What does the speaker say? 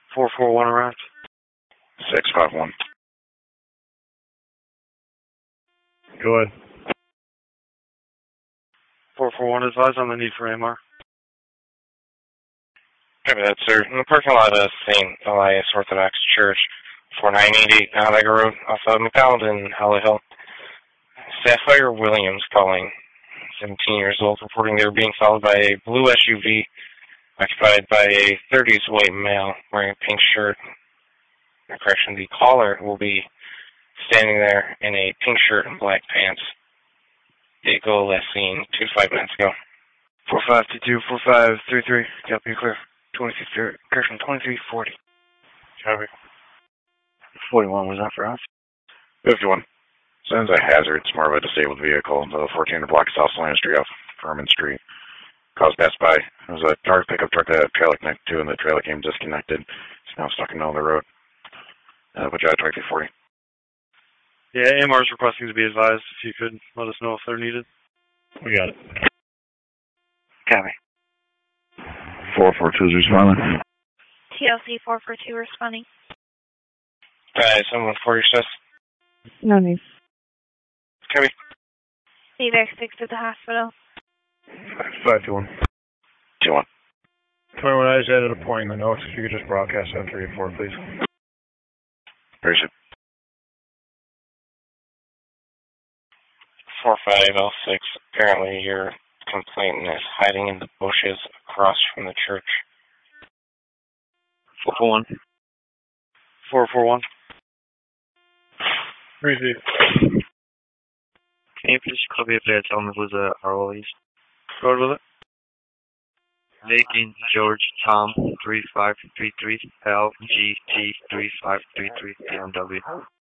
441 around. 651. Go ahead. 441 advise on the need for AMR. Copy that, sir. In the parking lot of St. Elias Orthodox Church, 4988 Onondaga Road, off of McDonald and Holly Hill. Sapphire Williams calling, 17 years old, reporting they were being followed by a blue SUV occupied by a 30s white male wearing a pink shirt. Correction, the caller will be standing there in a pink shirt and black pants. Vehicle last seen 2 to 5 minutes ago. 4522, 4533, copy clear. 23, correction, 2340. Copy. 41 was that for us? 51. Sends a hazard. It's more of a disabled vehicle. The 1400 block South Salina Street off Furman Street. Cause passed by. It was a dark pickup truck that had a trailer connected to, and the trailer came disconnected. It's now stuck in the middle of the road. Put you at 2340. Yeah, AMR is requesting to be advised. If you could let us know if they're needed. We got it. Copy. 442 is responding. TLC 442 responding. Someone for your sis. No need. Copy. CVAC 6 at the hospital. 521. 21. 21, I just added a point in the notes. If you could just broadcast on 3 and 4, please. Appreciate it. 4506. Apparently your complainant is hiding in the bushes across from the church. 441. 441. Receive. Can you please copy it there? Tell me who's the ROEs. Go with it. Lincoln George Tom 3533 LGT 3533 BMW.